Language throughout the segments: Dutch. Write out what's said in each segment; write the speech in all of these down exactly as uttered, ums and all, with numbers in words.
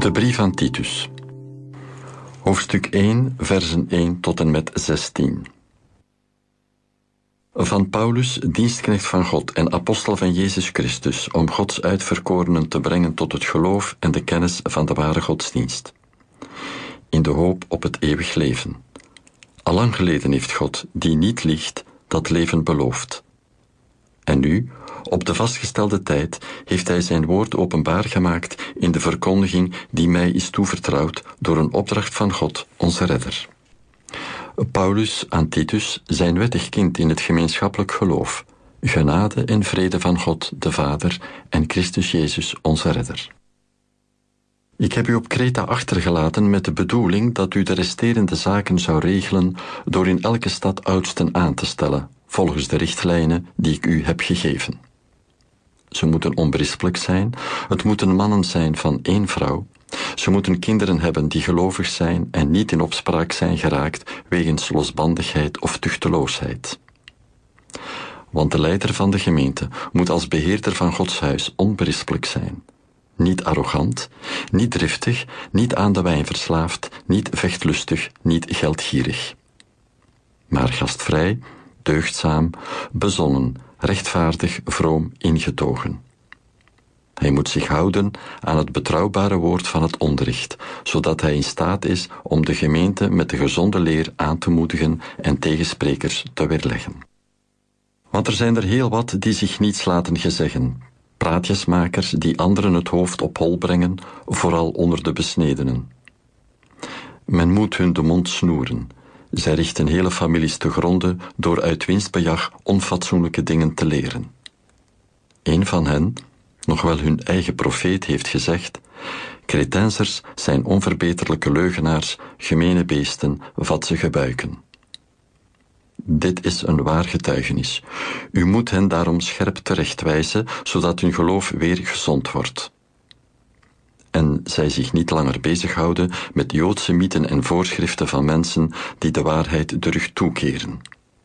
De brief aan Titus. Hoofdstuk één, versen één tot en met zestien. Van Paulus, dienstknecht van God en apostel van Jezus Christus, om Gods uitverkorenen te brengen tot het geloof en de kennis van de ware godsdienst, in de hoop op het eeuwig leven. Allang geleden heeft God, die niet liegt, dat leven beloofd. En nu, op de vastgestelde tijd, heeft hij zijn woord openbaar gemaakt in de verkondiging die mij is toevertrouwd door een opdracht van God, onze redder. Paulus aan Titus, zijn wettig kind in het gemeenschappelijk geloof, genade en vrede van God, de Vader, en Christus Jezus, onze redder. Ik heb u op Kreta achtergelaten met de bedoeling dat u de resterende zaken zou regelen door in elke stad oudsten aan te stellen, volgens de richtlijnen die ik u heb gegeven. Ze moeten onberispelijk zijn, het moeten mannen zijn van één vrouw, ze moeten kinderen hebben die gelovig zijn en niet in opspraak zijn geraakt wegens losbandigheid of tuchteloosheid. Want de leider van de gemeente moet als beheerder van Gods huis onberispelijk zijn. Niet arrogant, niet driftig, niet aan de wijn verslaafd, niet vechtlustig, niet geldgierig. Maar gastvrij, deugdzaam, bezonnen, rechtvaardig, vroom, ingetogen. Hij moet zich houden aan het betrouwbare woord van het onderricht, zodat hij in staat is om de gemeente met de gezonde leer aan te moedigen en tegensprekers te weerleggen. Want er zijn er heel wat die zich niets laten gezeggen, praatjesmakers die anderen het hoofd op hol brengen, vooral onder de besnedenen. Men moet hun de mond snoeren. Zij richten hele families te gronde door uit winstbejag onfatsoenlijke dingen te leren. Een van hen, nog wel hun eigen profeet, heeft gezegd: Cretensers zijn onverbeterlijke leugenaars, gemene beesten, vadsige buiken. Dit is een waar getuigenis. U moet hen daarom scherp terechtwijzen, zodat hun geloof weer gezond wordt. En zij zich niet langer bezighouden met Joodse mythen en voorschriften van mensen die de waarheid de rug toekeren.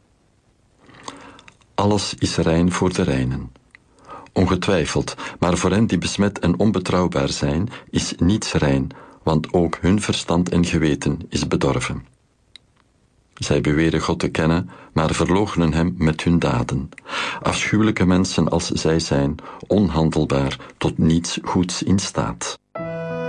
Alles is rein voor de reinen. Ongetwijfeld, maar voor hen die besmet en onbetrouwbaar zijn, is niets rein, want ook hun verstand en geweten is bedorven. Zij beweren God te kennen, maar verloochenen hem met hun daden. Afschuwelijke mensen als zij zijn, onhandelbaar, tot niets goeds in staat.